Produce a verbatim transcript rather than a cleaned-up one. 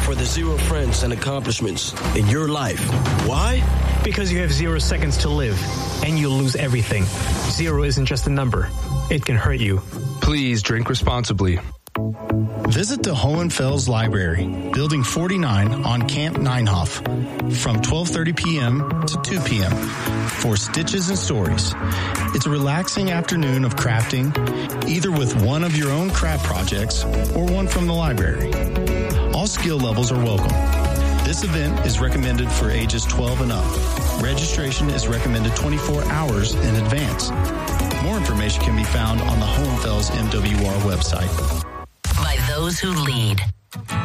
for the zero friends and accomplishments in your life. Why? Because you have zero seconds to live, and you'll lose everything. Zero isn't just a number. It can hurt you. Please drink responsibly. Visit the Hohenfels Library, Building forty-nine on Camp Ninehoff, from twelve thirty p.m. to two p.m. for Stitches and Stories. It's a relaxing afternoon of crafting, either with one of your own craft projects or one from the library. All skill levels are welcome. This event is recommended for ages twelve and up. Registration is recommended twenty-four hours in advance. More information can be found on the Hohenfels M W R website. By those who lead.